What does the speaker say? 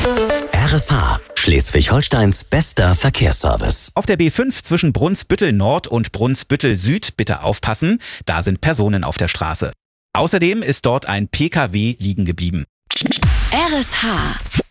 RSH, Schleswig-Holsteins bester Verkehrsservice. Auf der B5 zwischen Brunsbüttel Nord und Brunsbüttel Süd bitte aufpassen, da sind Personen auf der Straße. Außerdem ist dort ein PKW liegen geblieben. RSH